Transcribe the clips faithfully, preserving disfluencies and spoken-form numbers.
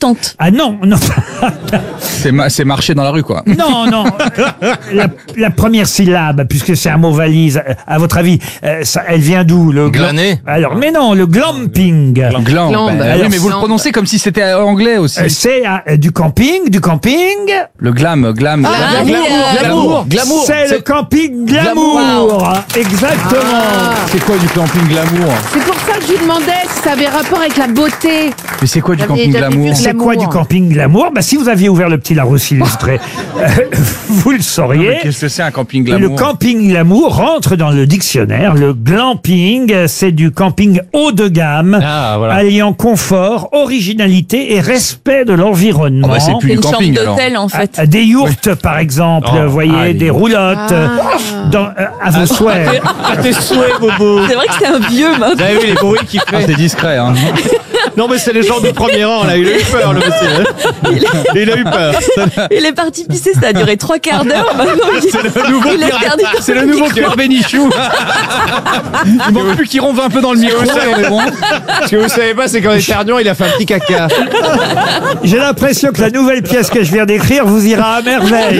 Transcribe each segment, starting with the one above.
tente. Ah non, non. C'est, ma- c'est marcher dans la rue, quoi. Non, non. La, la première syllabe, puisque c'est un mot valise, à votre avis, euh, ça, elle vient d'où le glam- Glaner. Alors, mais non, le glamping. Glam. Glambe. Ben, oui, mais vous le prononcez comme si c'était anglais aussi. Euh, C'est euh, du camping, du camping. Le glam, glam. Ah, glam. oui, euh, Glamour. Glamour. C'est le camping glamour. Exactement. C'est quoi du camping glamour? C'est pour ça que je lui demandais si ça avait rapport avec la beauté. Mais c'est quoi du J'avais- camping j'avais vu glamour? ça. C'est quoi Glamour. du camping glamour? Bah, si vous aviez ouvert le petit Larousse illustré, euh, vous le Mais sauriez. Qu'est-ce que c'est un camping Le glamour? camping glamour rentre dans le dictionnaire. Le glamping, c'est du camping haut de gamme, Ah, voilà. alliant confort, originalité et respect de l'environnement. Oh, bah, c'est plus C'est du une chambre camping, alors. d'hôtel, en fait. Ah, des yourtes, par exemple, Oh, vous voyez, ah, les des yourtes. roulottes, euh, dans, euh, à vos souhaits. À tes souhaits, Bobo. C'est vrai que c'est un vieux, maintenant. Vous avez vu les bruits qu'il Ah, fait? c'est discret, hein. Non, mais c'est les gens du premier rang, là. Il a eu peur, le monsieur. Il a eu peur. Il est parti pisser, ça a duré trois quarts d'heure. Maintenant, il, C'est le nouveau il est Pierre- perdu dans C'est le son nouveau micro. Pierre Bénichou. Il manque plus qu'il ronve un peu dans le micro, et on est bon. Ce que vous savez pas, c'est qu'en éternuant, il a fait un petit caca. J'ai l'impression que la nouvelle pièce que je viens d'écrire vous ira à merveille.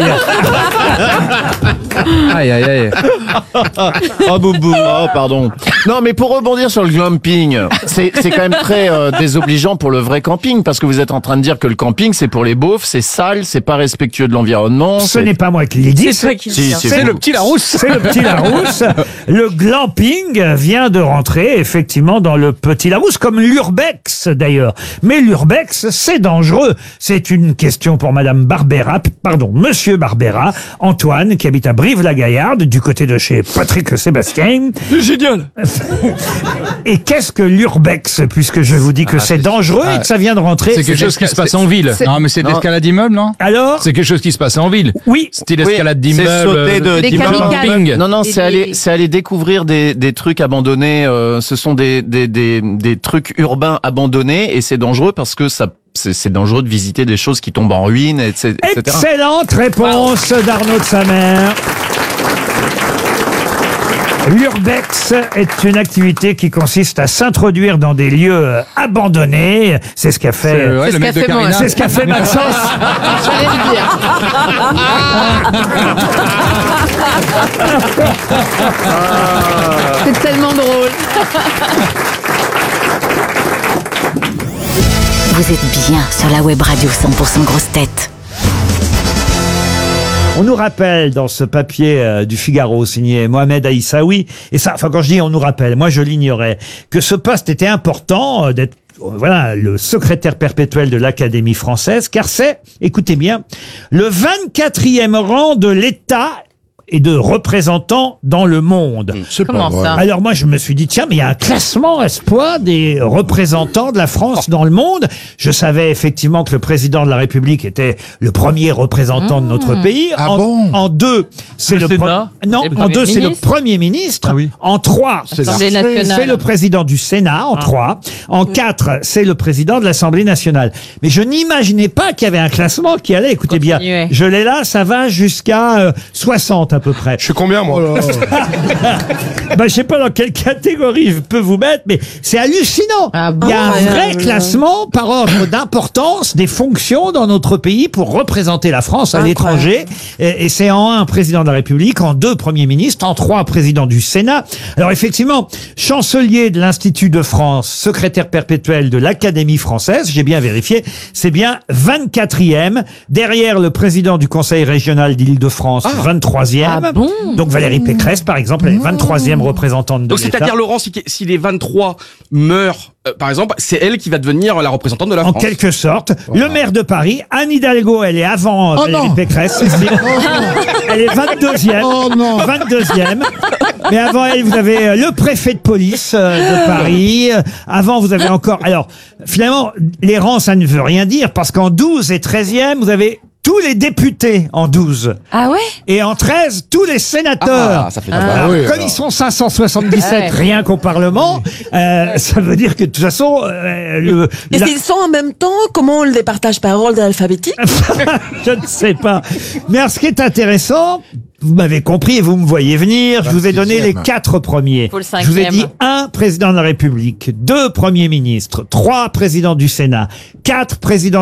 Aïe, aïe, aïe. Oh, Boubou. Oh, pardon. Non, mais pour rebondir sur le glamping, c'est c'est quand même très euh, désobligeant pour le vrai camping, parce que vous êtes en train de dire que le camping, c'est pour les beaufs, c'est sale, c'est pas respectueux de l'environnement. Ce c'est- n'est pas moi qui l'ai dit. C'est toi qui le Si, dis. c'est C'est vous. le petit Larousse. C'est le petit Larousse. Le glamping vient de rentrer effectivement dans le petit Larousse, comme l'urbex d'ailleurs. Mais l'urbex, c'est dangereux. C'est une question pour Madame Barbera, pardon, Monsieur Barbera, Antoine, qui habite à Brive-la-Gaillarde, du côté de chez Patrick Sébastien. C'est génial. Et qu'est-ce que l'urbex, puisque je vous dis que c'est dangereux et que ça vient de rentrer. C'est quelque chose qui se passe en ville. Non, mais c'est de Non. l'escalade d'immeuble, non? Alors, C'est quelque chose qui se passe en ville. oui. Style Oui, escalade c'est d'immeuble. sauter de- euh, Des d'immeuble en kamikazes. immeuble. Non, non, Et c'est des- aller, c'est aller découvrir des, des trucs abandonnés. euh, ce sont des, des, des, des trucs urbains abandonnés, et c'est dangereux parce que ça, c'est c'est dangereux de visiter des choses qui tombent en ruine, et cetera. Excellente réponse d'Arnaud de Samer. L'urbex est une activité qui consiste à s'introduire dans des lieux euh, abandonnés. C'est ce qu'a C'est, fait. ouais, C'est le ce mec qu'a de fait moi, Carina. C'est ce qu'a fait Maxence. J'allais le dire. C'est tellement drôle. Vous êtes bien sur la web radio cent pour cent grosse tête. On nous rappelle dans ce papier euh, du Figaro signé Mohamed Aïssaoui, et ça, enfin quand je dis on nous rappelle, moi je l'ignorais, que ce poste était important euh, d'être euh, voilà, le secrétaire perpétuel de l'Académie française, car c'est, écoutez bien, le vingt-quatrième rang de l'État et de représentants dans le monde. Comment ça? Alors moi je me suis dit tiens mais il y a un classement espoir des représentants de la France dans le monde. Je savais effectivement que le président de la République était le premier représentant de notre pays. Ah en, bon en deux c'est le, Le pre- Sénat non Et le en Premier deux c'est le ministre premier ministre. Ah oui. En trois Assemblée nationale. c'est le président du Sénat en trois. En quatre c'est le président de l'Assemblée nationale. Mais je n'imaginais pas qu'il y avait un classement qui allait. Écoutez bien, Continuez. je l'ai là, ça va jusqu'à euh, soixante à peu près. Je suis combien, moi? Bah, je sais pas dans quelle catégorie je peux vous mettre, mais c'est hallucinant. Ah bon, Il y a un ouais, vrai ouais, classement par ordre d'importance des fonctions dans notre pays pour représenter la France à l'étranger. Et, et c'est en un président de la République, en deux premiers ministres, en trois président du Sénat. Alors effectivement, chancelier de l'Institut de France, secrétaire perpétuel de l'Académie française, j'ai bien vérifié, c'est bien vingt-quatrième, derrière le président du Conseil régional d'Île-de-France, vingt-troisième. Ah bon? Donc Valérie Pécresse, par exemple, elle est vingt-troisième représentante de Donc l'État. c'est-à-dire Laurent, si, si les vingt-trois meurent, euh, par exemple, c'est elle qui va devenir la représentante de la En France. quelque sorte. Le maire de Paris, Anne Hidalgo, elle est avant euh, Valérie Pécresse. Si. Elle est vingt-deuxième. Oh non. vingt-deuxième. Mais avant elle, vous avez euh, le préfet de police euh, de Paris. Euh, Avant, vous avez encore... Alors, finalement, les rangs, ça ne veut rien dire, parce qu'en douze et treizième, vous avez tous les députés en douze. Ah ouais? Et en treize, tous les sénateurs. Ah, ça fait Alors, Ah oui, comme alors. ils sont cinq cent soixante-dix-sept Ouais. rien qu'au Parlement, euh, ça veut dire que de toute façon, euh, le, Et la- s'ils sont en même temps, comment on les partage par ordre alphabétique? je ne sais pas. Mais alors, ce qui est intéressant, vous m'avez compris et vous me voyez venir, je vous ai donné les quatre premiers. Faut le Je vous ai cinquième. dit un président de la République, deux premiers ministres, trois présidents du Sénat, quatre présidents